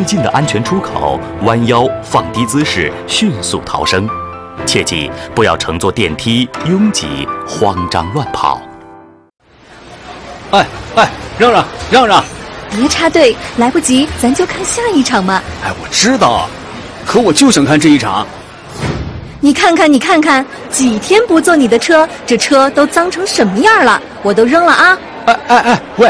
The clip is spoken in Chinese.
近的安全出口，弯腰放低姿势，迅速逃生。切记不要乘坐电梯拥挤、慌张乱跑。 哎，让让！ 别插队，来不及，咱就看下一场嘛。 哎，我知道，可我就想看这一场。 你看看，几天不坐你的车，这车都脏成什么样了？我都扔了啊！ 哎，喂，